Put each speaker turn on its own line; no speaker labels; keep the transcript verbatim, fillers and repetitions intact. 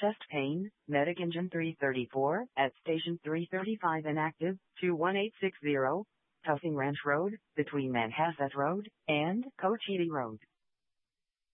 chest pain, medic engine three thirty-four, at station three thirty-five inactive, two one eight six zero, Tuffing Ranch Road, between Manhasset Road and Cochiti Road.